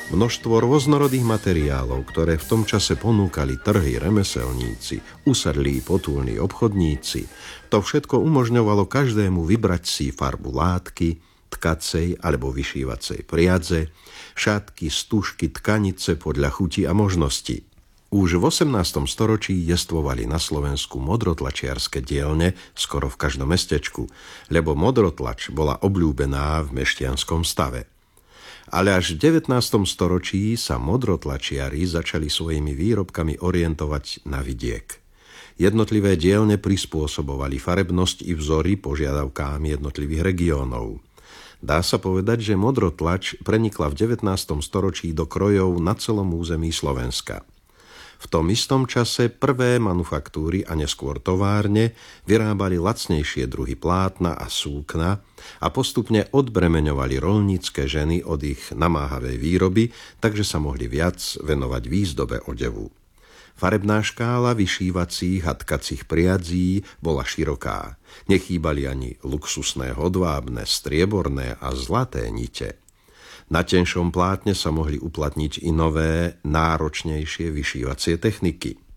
Množstvo rôznorodých materiálov, ktoré v tom čase ponúkali trhy, remeselníci, usadlí potulní obchodníci, to všetko umožňovalo každému vybrať si farbu látky, tkacej alebo vyšívacej priadze, šatky, stužky, tkanice podľa chuti a možností. Už v 18. storočí jestvovali na Slovensku modrotlačiarske dielne skoro v každom mestečku, lebo modrotlač bola obľúbená v mešťanskom stave. Ale až v 19. storočí sa modrotlačiari začali svojimi výrobkami orientovať na vidiek. Jednotlivé dielne prispôsobovali farebnosť i vzory požiadavkám jednotlivých regiónov. Dá sa povedať, že modrotlač prenikla v 19. storočí do krojov na celom území Slovenska. V tom istom čase prvé manufaktúry a neskôr továrne vyrábali lacnejšie druhy plátna a súkna a postupne odbremeňovali roľnícke ženy od ich namáhavej výroby, takže sa mohli viac venovať výzdobe odevu. Farebná škála vyšívacích a tkacích priadzí bola široká. Nechýbali ani luxusné hodvábne, strieborné a zlaté nite. Na tenšom plátne sa mohli uplatniť i nové, náročnejšie vyšívacie techniky.